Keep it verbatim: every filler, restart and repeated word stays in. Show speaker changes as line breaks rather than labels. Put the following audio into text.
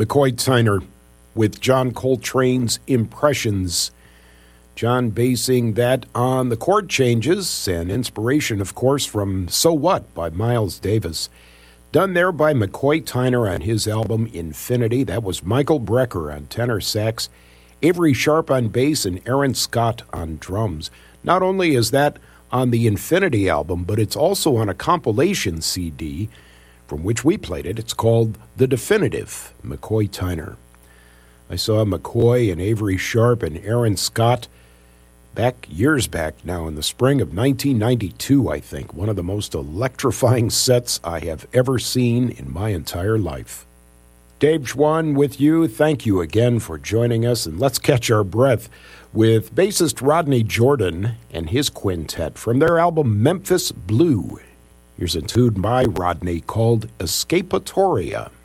McCoy Tyner with John Coltrane's Impressions. John basing that on the chord changes and inspiration, of course, from So What by Miles Davis. Done there by McCoy Tyner on his album Infinity. That was Michael Brecker on tenor sax, Avery Sharp on bass, and Aaron Scott on drums. Not only is that on the Infinity album, but it's also on a compilation C D from which we played it. It's called The Definitive, McCoy Tyner. I saw McCoy and Avery Sharp and Aaron Scott back years back now in the spring of nineteen ninety-two, I think. One of the most electrifying sets I have ever seen in my entire life. Dave Schwann with you. Thank you again for joining us, and let's catch our breath with bassist Rodney Jordan and his quintet from their album Memphis Blue. Here's a tune by Rodney called Escapatoria.